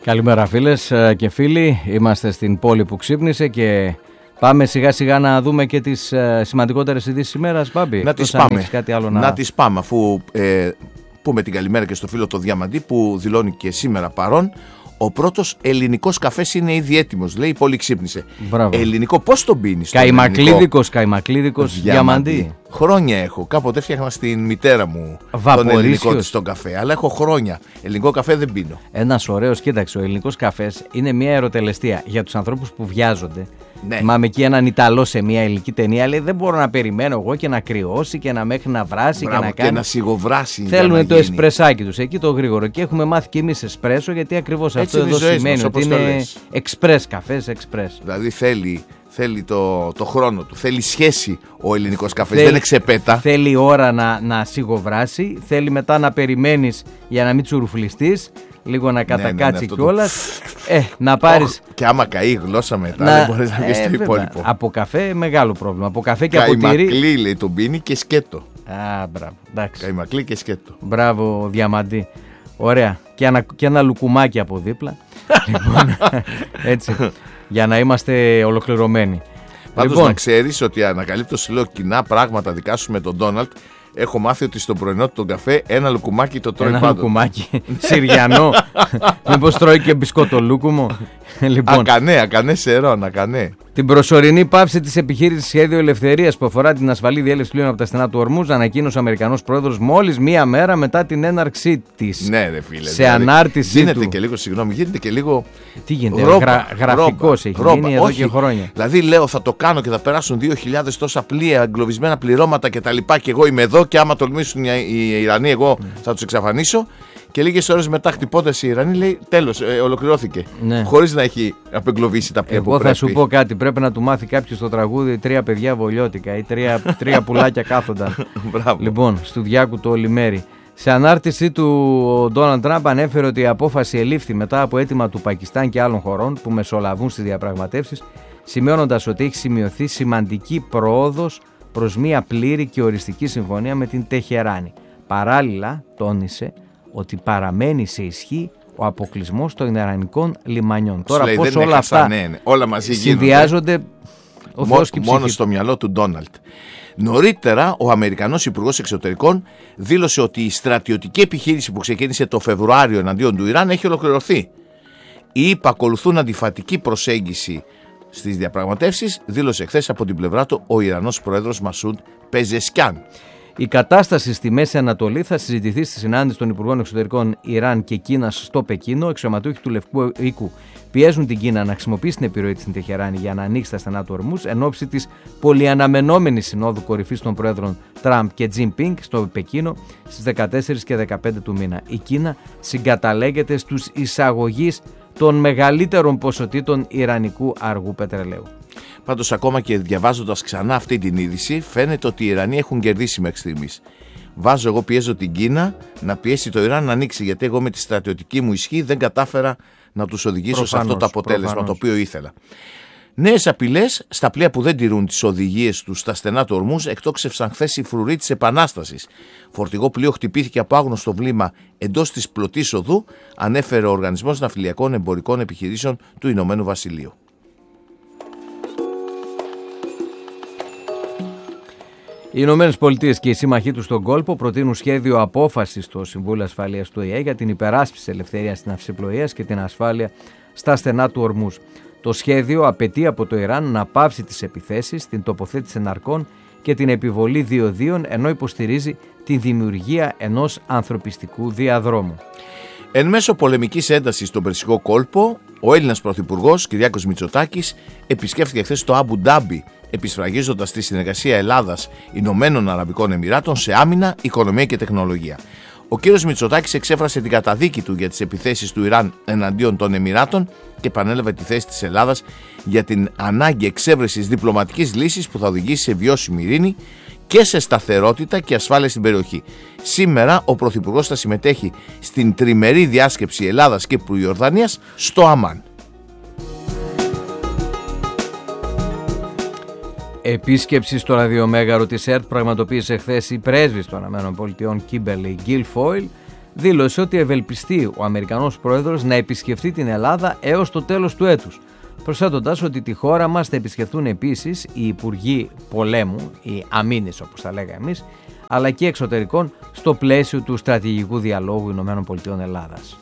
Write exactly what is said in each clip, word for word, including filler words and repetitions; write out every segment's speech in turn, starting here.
Καλημέρα φίλες και φίλοι, είμαστε στην πόλη που ξύπνησε και πάμε σιγά σιγά να δούμε και τις σημαντικότερες ειδήσεις ημέρας, Μπάμπη. Να τις πάμε, κάτι άλλο να... να τις πάμε αφού ε, πούμε την καλημέρα και στο φίλο το Διαμαντή που δηλώνει και σήμερα παρόν. Ο πρώτος ελληνικός καφές είναι ήδη έτοιμος, λέει, η πόλη ξύπνησε. Μπράβο. Ελληνικό, πώς τον πίνεις? Καημακλίδικος, καημακλίδικος Διαμαντή. Χρόνια έχω. Κάποτε έφτιαχνα στην μητέρα μου τον ελληνικό της τον καφέ. Αλλά έχω χρόνια. Ελληνικό καφέ δεν πίνω. Ένας ωραίος, κοίταξε, ο ελληνικός καφές είναι μια ερωτελεστία για τους ανθρώπους που βιάζονται. Ναι. Θυμάμαι εκεί έναν Ιταλό σε μια ελληνική ταινία. Λέει: δεν μπορώ να περιμένω εγώ και να κρυώσει και να μέχρι να βράσει. Μπράβο, και να κάνει. Και να σιγοβράσει. Θέλουν το εσπρεσάκι τους εκεί το γρήγορο. Και έχουμε μάθει κι εμείς εσπρέσο, γιατί ακριβώς αυτό εδώ σημαίνει μας, ότι είναι εξπρές καφές, εξπρές. Δηλαδή θέλει. Θέλει το, το χρόνο του, θέλει σχέση ο ελληνικός καφές, δεν είναι ξεπέτα. Θέλει ώρα να, να σιγοβράσει, θέλει μετά να περιμένεις για να μην τσουρουφλιστείς, λίγο να κατακάτσει ναι, ναι, ναι, κιόλας. Το... Ε, να πάρεις... Oh, και άμα καεί η γλώσσα μετά να... δεν μπορείς να πεις ε, το υπόλοιπο. Από καφέ μεγάλο πρόβλημα, από καφέ και από τυρί. Καημακλή λέει τον πίνει και σκέτο. Α, μπράβο, εντάξει. Καημακλή και σκέτο. Μπράβο Διαμαντή. Ωραία. Και ένα, και ένα λουκουμάκι από δίπλα. Λοιπόν, έτσι. Για να είμαστε ολοκληρωμένοι. Πάντως λοιπόν, να ξέρεις ότι ανακαλύπτω σου λέω κοινά πράγματα δικά σου με τον Ντόναλτ. Έχω μάθει ότι στο πρωινό του τον καφέ ένα λουκουμάκι το τρώει πάντα. Ένα πάντων. λουκουμάκι συριανό. Μήπως τρώει και μπισκοτολούκουμο. Λοιπόν, ακανέ, ακανέ σερών, ακανέ. Την προσωρινή πάυση της επιχείρησης Σχέδιο Ελευθερίας που αφορά την ασφαλή διέλευση πλοίων από τα στενά του Ορμούζ ανακοίνωσε ο Αμερικανός πρόεδρος μόλις μία μέρα μετά την έναρξή της. Ναι, ρε φίλε. Σε δηλαδή, ανάρτησή γίνεται του. Γίνεται και λίγο, συγγνώμη, γίνεται και λίγο. Τι γίνεται, γρα, γραφικός έχει ρόμπα, γίνει εδώ όχι, και χρόνια. Δηλαδή λέω θα το κάνω και θα περάσουν δύο χιλιάδες τόσα πλοία, εγκλωβισμένα πληρώματα κτλ. Και εγώ είμαι εδώ και άμα τολμήσουν οι Ιρανοί, εγώ θα τους εξαφανίσω. Και λίγες ώρες μετά χτυπώντας οι Ιρανοί λέει τέλος, ε, ολοκληρώθηκε. Ναι. Χωρίς να έχει απεγκλωβίσει τα πλοία. Εγώ θα σου πω κάτι. Πρέπει να του μάθει κάποιος το τραγούδι Τρία παιδιά βολιώτικα ή Τρία, τρία πουλάκια κάθονταν. Λοιπόν, Στουδιάκου το Ολιμέρι. Σε ανάρτησή του, ο Ντόναλντ Τραμπ ανέφερε ότι η απόφαση ελήφθη μετά από αίτημα του Πακιστάν και άλλων χωρών που μεσολαβούν στις διαπραγματεύσεις, σημειώνοντας ότι έχει σημειωθεί σημαντική πρόοδος προς μια πλήρη και οριστική συμφωνία με την Τεχεράνη. Παράλληλα, τόνισε ότι παραμένει σε ισχύ ο αποκλεισμός των ιρανικών λιμανιών. Τώρα λέει, πώς όλα αυτά ναι, ναι. Όλα μαζί συνδυάζονται ο Θεός και η ψυχή. Μόνο στο μυαλό του Ντόναλτ. Νωρίτερα ο Αμερικανός Υπουργός Εξωτερικών δήλωσε ότι η στρατιωτική επιχείρηση που ξεκίνησε το Φεβρουάριο εναντίον του Ιράν έχει ολοκληρωθεί. Οι ΗΠΑ ακολουθούν αντιφατική προσέγγιση στις διαπραγματεύσεις, δήλωσε χθες από την πλευρά του ο Ιρανός Πρόεδρος Μασούντ Πεζεσκιάν. Η κατάσταση στη Μέση Ανατολή θα συζητηθεί στη συνάντηση των Υπουργών Εξωτερικών Ιράν και Κίνας στο Πεκίνο. Αξιωματούχοι του Λευκού Οίκου πιέζουν την Κίνα να χρησιμοποιήσει την επιρροή της στην Τεχεράνη για να ανοίξει τα στενά του Ορμούζ εν ώψη της πολυαναμενόμενης συνόδου κορυφής των πρόεδρων Τραμπ και Τζινπίνγκ στο Πεκίνο στις δεκατέσσερις και δεκαπέντε του μήνα. Η Κίνα συγκαταλέγεται στους εισαγωγείς των μεγαλύτερων ποσοτήτων ιρανικού αργού πετρελαίου. Πάντως ακόμα και διαβάζοντας ξανά αυτή την είδηση φαίνεται ότι οι Ιρανοί έχουν κερδίσει μέχρι στιγμής. Βάζω εγώ, πιέζω την Κίνα να πιέσει το Ιράν να ανοίξει, γιατί εγώ με τη στρατιωτική μου ισχύ δεν κατάφερα να τους οδηγήσω προφανώς, σε αυτό το αποτέλεσμα προφανώς. Το οποίο ήθελα. Νέες απειλές στα πλοία που δεν τηρούν τις οδηγίες τους στα στενά του Ορμούζ εκτόξευσαν χθες οι φρουροί της Επανάστασης. Φορτηγό πλοίο χτυπήθηκε από άγνωστο βλήμα εντός της πλωτής οδού, ανέφερε ο Οργανισμός Ναυτιλιακών Εμπορικών Επιχειρήσεων του Ηνωμένου Βασιλείου. Οι Ηνωμένες Πολιτείες και οι σύμμαχοί τους στον κόλπο προτείνουν σχέδιο απόφασης στο Συμβούλιο Ασφαλείας του Ο Η Ε για την υπεράσπιση της ελευθερίας στην ναυσιπλοείας και την ασφάλεια στα στενά του Ορμούζ. Το σχέδιο απαιτεί από το Ιράν να πάυσει τις επιθέσεις, την τοποθέτηση ναρκών και την επιβολή διοδίων, ενώ υποστηρίζει τη δημιουργία ενός ανθρωπιστικού διαδρόμου. Εν μέσω πολεμικής έντασης στον Περσικό κόλπο, ο Έλληνας Πρωθυπουργός Κυριάκος Μητσοτάκης επισκέφθηκε χθες το Αμπου Ντάμπι, επισφραγίζοντας τη συνεργασία Ελλάδας-Ηνωμένων Αραβικών Εμιράτων σε άμυνα, οικονομία και τεχνολογία. Ο κύριος Μητσοτάκης εξέφρασε την καταδίκη του για τις επιθέσεις του Ιράν εναντίον των Εμιράτων και επανέλαβε τη θέση της Ελλάδας για την ανάγκη εξέβρεσης διπλωματικής λύσης που θα οδηγήσει σε βιώσιμη ειρήνη και σε σταθερότητα και ασφάλεια στην περιοχή. Σήμερα ο Πρωθυπουργός θα συμμετέχει στην τριμερή διάσκεψη Ελλάδας και Ιορδανίας στο Αμάν. Επίσκεψη στο ραδιομέγαρο της ΕΡΤ πραγματοποίησε χθες η πρέσβης των ΗΠΑ Κίμπερλι Γκίλφόιλ δήλωσε ότι ευελπιστεί ο Αμερικανός πρόεδρος να επισκεφτεί την Ελλάδα έως το τέλος του έτους, προσθέτοντας ότι τη χώρα μας θα επισκεφτούν επίσης οι υπουργοί πολέμου, οι αμήνες όπως τα λέγαμε εμείς, αλλά και εξωτερικών στο πλαίσιο του στρατηγικού διαλόγου Ηνωμένων Πολιτειών Ελλάδας.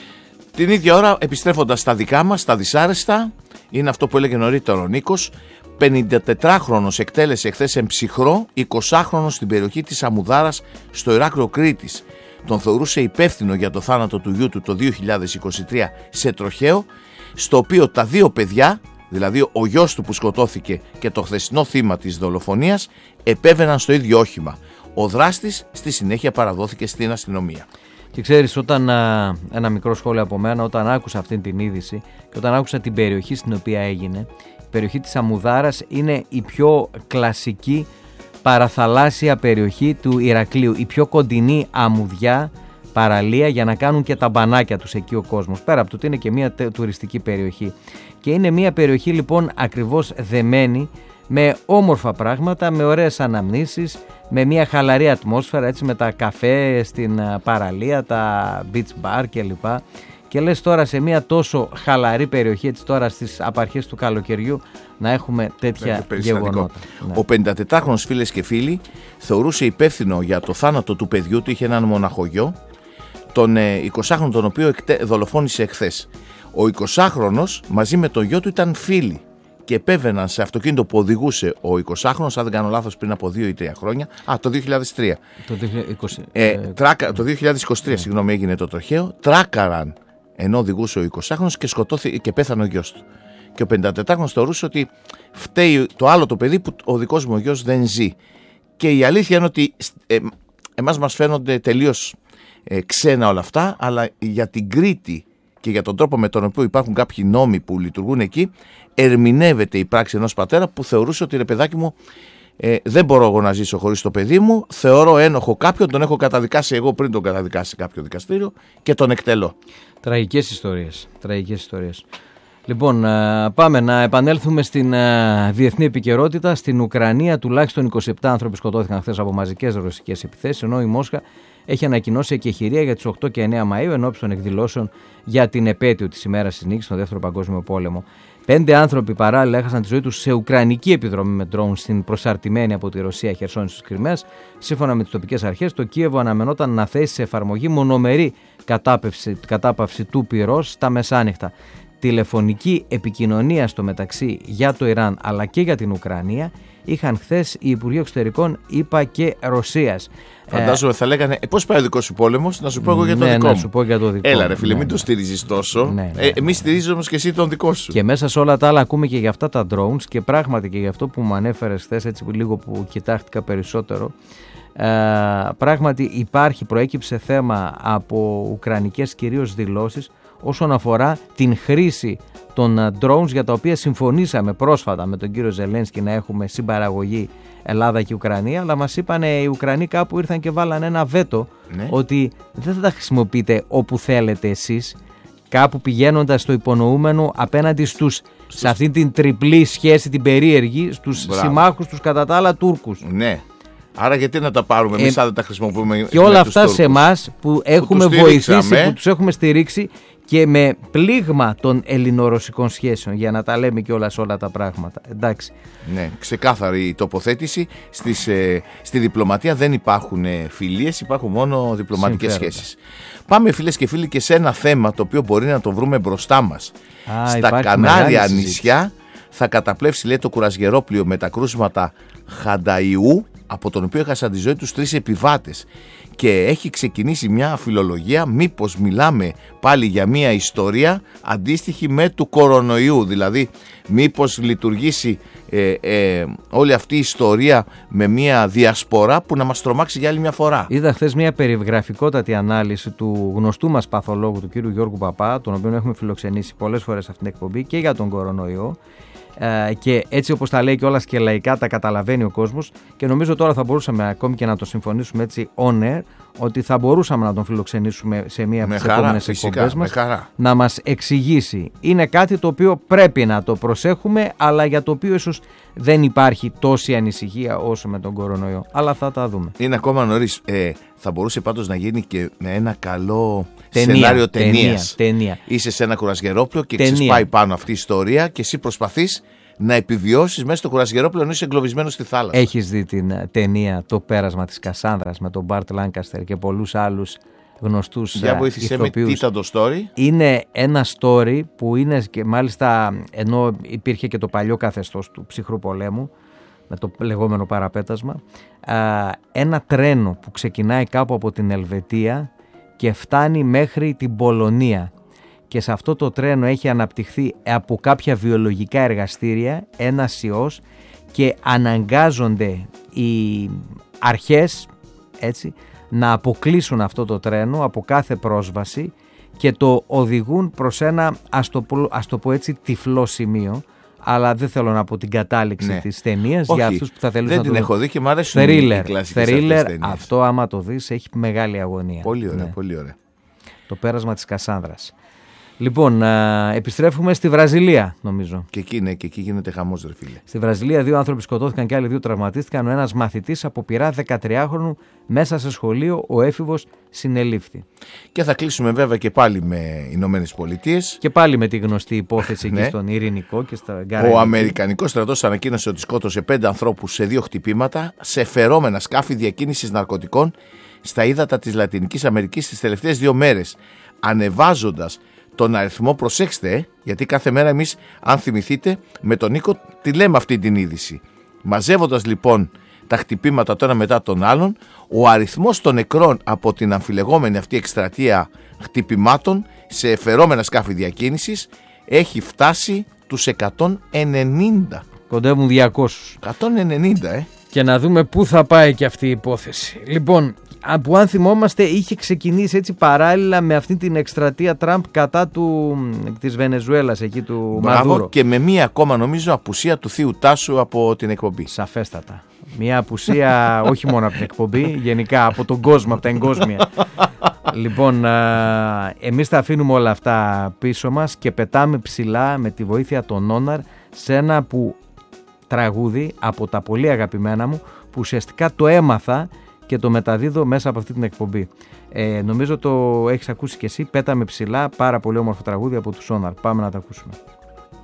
Την ίδια ώρα, επιστρέφοντας στα δικά μας, στα δυσάρεστα, είναι αυτό που έλεγε νωρίτερα ο Νίκος, πενηντατετράχρονος εκτέλεσε εχθές εμψυχρό εικοσάχρονος στην περιοχή της Αμμουδάρας στο Ηράκλειο Κρήτης. Τον θεωρούσε υπεύθυνο για το θάνατο του γιού του το δύο χιλιάδες είκοσι τρία σε τροχαίο, στο οποίο τα δύο παιδιά, δηλαδή ο γιος του που σκοτώθηκε και το χθεσινό θύμα της δολοφονίας, επέβαιναν στο ίδιο όχημα. Ο δράστης στη συνέχεια παραδόθηκε στην αστυνομία. Και ξέρεις, όταν, ένα μικρό σχόλιο από μένα, όταν άκουσα αυτή την είδηση και όταν άκουσα την περιοχή στην οποία έγινε, η περιοχή της Αμμουδάρας είναι η πιο κλασική παραθαλάσσια περιοχή του Ηρακλείου, η πιο κοντινή αμμουδιά παραλία για να κάνουν και τα μπανάκια τους εκεί ο κόσμος, πέρα από το ότι είναι και μια τουριστική περιοχή. Και είναι μια περιοχή λοιπόν ακριβώς δεμένη με όμορφα πράγματα, με ωραίες αναμνήσεις, με μια χαλαρή ατμόσφαιρα, έτσι, με τα καφέ στην παραλία, τα beach bar κλπ. Και λες τώρα σε μια τόσο χαλαρή περιοχή, έτσι τώρα στις απαρχές του καλοκαιριού, να έχουμε τέτοια γεγονότα. Ναι. Ο πενηντατετράχρονος, φίλες και φίλοι, θεωρούσε υπεύθυνο για το θάνατο του παιδιού του, είχε έναν μοναχογιό, τον εικοσάχρονο τον οποίο δολοφόνησε εχθές. Ο εικοσάχρονος μαζί με τον γιο του ήταν φίλοι και επέβαιναν σε αυτοκίνητο που οδηγούσε ο εικοσάχρονος, αν δεν κάνω λάθος, πριν από δύο ή τρία χρόνια. Α, το δύο χιλιάδες τρία. Το δύο χιλιάδες είκοσι. Ε, τράκα, το δύο χιλιάδες είκοσι τρία, yeah. συγγνώμη, έγινε το τροχαίο. Τράκαραν ενώ οδηγούσε ο εικοσάχρονος και σκοτώθηκε και πέθανε ο γιος του. Και ο πενηντατετράχρονος θεωρούσε ότι φταίει το άλλο το παιδί που ο δικός μου ο γιος δεν ζει. Και η αλήθεια είναι ότι ε, εμάς μας φαίνονται τελείως ε, ξένα όλα αυτά, αλλά για την Κρήτη και για τον τρόπο με τον οποίο υπάρχουν κάποιοι νόμοι που λειτουργούν εκεί, ερμηνεύεται η πράξη ενός πατέρα που θεωρούσε ότι, ρε παιδάκι μου, ε, δεν μπορώ εγώ να ζήσω χωρίς το παιδί μου, θεωρώ ένοχο κάποιον, τον έχω καταδικάσει εγώ πριν τον καταδικάσει κάποιο δικαστήριο και τον εκτελώ. Τραγικές ιστορίες, τραγικές ιστορίες. Λοιπόν, πάμε να επανέλθουμε στην διεθνή επικαιρότητα. Στην Ουκρανία τουλάχιστον είκοσι επτά άνθρωποι σκοτώθηκαν χθες από μαζικές ρωσικές επιθέσεις, ενώ η Μόσχα έχει ανακοινώσει εκεχηρία για τις οκτώ και εννέα Μαΐου ενώπιση των εκδηλώσεων για την επέτειο της ημέρας της νίκης στον Δεύτερο Παγκόσμιο Πόλεμο. Πέντε άνθρωποι παράλληλα έχασαν τη ζωή τους σε ουκρανική επιδρομή με ντρόουν στην προσαρτημένη από τη Ρωσία Χερσόνησο της Κριμαίας. Σύμφωνα με τις τοπικές αρχές, το Κίεβο αναμενόταν να θέσει σε εφαρμογή μονομερή κατάπαυση του πυρός στα μεσάνυχτα. Τηλεφωνική επικοινωνία στο μεταξύ για το Ιράν αλλά και για την Ουκρανία είχαν χθες οι Υπουργοί Εξωτερικών ΗΠΑ και Ρωσίας. Φαντάζομαι θα λέγανε ε, πώς πάει ο δικός σου πόλεμος, να σου πω εγώ για το ναι, δικό να μου. σου πω για το δικό Έλα μου. ρε φίλε, ναι, μην ναι. το στηρίζεις τόσο. Ναι, ναι, ε, εμείς ναι. στηρίζουμε όμως και εσύ τον δικό σου. Και μέσα σε όλα τα άλλα ακούμε και για αυτά τα drones και πράγματι και για αυτό που μου ανέφερες χθες, έτσι λίγο που κοιτάχτηκα περισσότερο. Ε, πράγματι υπάρχει, προέκυψε θέμα από ουκρανικές κυρίως δηλώσεις όσον αφορά την χρήση των drones για τα οποία συμφωνήσαμε πρόσφατα με τον κύριο Ζελένσκι να έχουμε συμπαραγωγή Ελλάδα και Ουκρανία, αλλά μας είπαν οι Ουκρανοί κάπου ήρθαν και βάλαν ένα βέτο, ναι, ότι δεν θα τα χρησιμοποιείτε όπου θέλετε εσείς, κάπου πηγαίνοντας στο υπονοούμενο απέναντι στους, στους... σε αυτή την τριπλή σχέση την περίεργη, στους Μπράβο. συμμάχους τους κατά τα άλλα Τούρκους. Ναι. Άρα γιατί να τα πάρουμε εμείς, ε, αν δεν τα χρησιμοποιούμε. Και όλα αυτά σε εμάς που έχουμε που βοηθήσει, που τους έχουμε στηρίξει και με πλήγμα των ελληνορωσικών σχέσεων, για να τα λέμε και όλα σε όλα τα πράγματα. Εντάξει. Ναι, ξεκάθαρη η τοποθέτηση. Στις, ε, στη διπλωματία δεν υπάρχουν ε, φιλίες, υπάρχουν μόνο διπλωματικές σχέσεις. Πάμε, φίλες και φίλοι, και σε ένα θέμα το οποίο μπορεί να το βρούμε μπροστά μας. Α, στα Κανάρια νησιά θα καταπλέψει, λέει, το κουρασγερόπλοιο με τα κρούσματα Χανταϊού, από τον οποίο έχασαν τη ζωή τους τρεις επιβάτες. Και έχει ξεκινήσει μια φιλολογία, μήπως μιλάμε πάλι για μια ιστορία αντίστοιχη με του κορονοϊού, δηλαδή μήπως λειτουργήσει ε, ε, όλη αυτή η ιστορία με μια διασπορά που να μας τρομάξει για άλλη μια φορά. Είδα χθες μια περιγραφικότατη ανάλυση του γνωστού μας παθολόγου, του κύριου Γιώργου Παπά, τον οποίο έχουμε φιλοξενήσει πολλές φορές σε αυτήν την εκπομπή και για τον κορονοϊό. ε, και έτσι όπως τα λέει κιόλας και λαϊκά τα καταλαβαίνει ο κόσμος, και νομίζω τώρα θα μπορούσαμε ακόμη και να το συμφωνήσουμε έτσι on air, ότι θα μπορούσαμε να τον φιλοξενήσουμε σε μία από τις επόμενες εκπομπές μας, να μας εξηγήσει. Είναι κάτι το οποίο πρέπει να το προσέχουμε, αλλά για το οποίο ίσως δεν υπάρχει τόση ανησυχία όσο με τον κορονοϊό, αλλά θα τα δούμε. Είναι ακόμα νωρίς. Ε, θα μπορούσε πάντως να γίνει και με ένα καλό ταινία, σενάριο ταινίας. Ταινία, ταινία. Είσαι σε ένα κουρασγερόπλαιο και ταινία. ξεσπάει πάνω αυτή η ιστορία και εσύ προσπαθείς να επιβιώσεις μέσα στο κουρασγερόπλαιο ενώ είσαι εγκλωβισμένος στη θάλασσα. Έχεις δει την ταινία «Το πέρασμα της Κασάνδρας» με τον Μπαρτ Λάνκαστερ και πολλούς άλλους γνωστούς ηθοποιούς? Για βοήθησέ με, τι ήταν το story? Είναι ένα story που είναι, και μάλιστα ενώ υπήρχε και το παλιό καθεστώς του ψυχρού πολέμου με το λεγόμενο παραπέτασμα, ένα τρένο που ξεκινάει κάπου από την Ελβετία και φτάνει μέχρι την Πολωνία, και σε αυτό το τρένο έχει αναπτυχθεί από κάποια βιολογικά εργαστήρια ένας ιός και αναγκάζονται οι αρχές, έτσι, να αποκλείσουν αυτό το τρένο από κάθε πρόσβαση και το οδηγούν προς ένα, ας το, ας το πω έτσι, τυφλό σημείο. Αλλά δεν θέλω να πω την κατάληξη, ναι, της ταινίας. Για αυτούς που θα θέλουν να το δουν. Δεν την έχω δει και μου αρέσουν οι κλασικές αυτές ταινίες. Αυτό άμα το δεις έχει μεγάλη αγωνία. Πολύ ωραία, ναι. πολύ ωραία. Το πέρασμα της Κασάνδρας. Λοιπόν, α, επιστρέφουμε στη Βραζιλία, νομίζω. Και εκεί, ναι, και εκεί γίνεται χαμός, ρε φίλε. Στη Βραζιλία δύο άνθρωποι σκοτώθηκαν και άλλοι δύο τραυματίστηκαν. Ο ένας μαθητής από πειρά δεκατριάχρονου μέσα σε σχολείο, ο έφηβος συνελήφθη. Και θα κλείσουμε βέβαια και πάλι με Ηνωμένες Πολιτείες. Και πάλι με τη γνωστή υπόθεση εκεί, ναι, στον Ειρηνικό και στα Γκαραϊβική. Ο Αμερικανικός στρατός ανακοίνωσε ότι σκότωσε πέντε ανθρώπους σε δύο χτυπήματα σε φερόμενα σκάφη διακίνησης ναρκωτικών στα ύδατα της Λατινικής Αμερικής τις τελευταίες δύο μέρες, ανεβάζοντας τον αριθμό, προσέξτε, γιατί κάθε μέρα εμείς, αν θυμηθείτε, με τον Νίκο τη λέμε αυτή την είδηση. Μαζεύοντας λοιπόν τα χτυπήματα το ένα μετά τον άλλον, ο αριθμός των νεκρών από την αμφιλεγόμενη αυτή εκστρατεία χτυπημάτων σε εφερόμενα σκάφη διακίνησης έχει φτάσει τους εκατόν ενενήντα. Κοντεύουν διακόσιους. εκατόν ενενήντα, ε. Και να δούμε πού θα πάει και αυτή η υπόθεση. Λοιπόν, που αν θυμόμαστε είχε ξεκινήσει έτσι παράλληλα με αυτή την εκστρατεία Τραμπ κατά του, της Βενεζουέλας εκεί του Μπράβο, Μαδούρο. Και με μία ακόμα νομίζω απουσία του θείου Τάσου από την εκπομπή. Σαφέστατα. Μία απουσία όχι μόνο από την εκπομπή, γενικά από τον κόσμο, από τα εγκόσμια. Λοιπόν, εμείς θα αφήνουμε όλα αυτά πίσω μας και πετάμε ψηλά με τη βοήθεια των Όναρ σε ένα που τραγούδι από τα πολύ αγαπημένα μου, που ουσιαστικά το έμαθα και το μεταδίδω μέσα από αυτή την εκπομπή. Ε, νομίζω το έχεις ακούσει και εσύ. Πέταμε ψηλά, πάρα πολύ όμορφο τραγούδι από τους Όναρ. Πάμε να τα ακούσουμε.